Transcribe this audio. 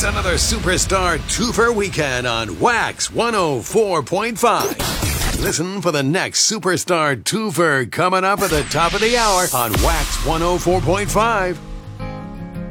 another Superstar Twofer weekend on Wax 104.5. Listen for the next Superstar Twofer coming up at the top of the hour on Wax 104.5.